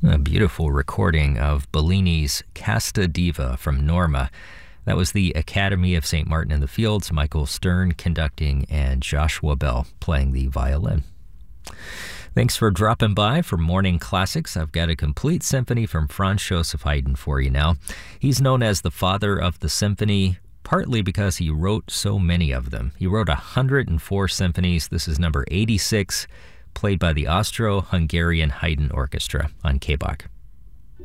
A beautiful recording of Bellini's Casta Diva from Norma. That was the Academy of St. Martin in the Fields, Michael Stern conducting and Joshua Bell playing the violin. Thanks for dropping by for Morning Classics. I've got a complete symphony from Franz Joseph Haydn for you now. He's known as the father of the symphony, partly because he wrote so many of them. He wrote 104 symphonies. This is number 86, played by the Austro-Hungarian Haydn Orchestra on KBAC.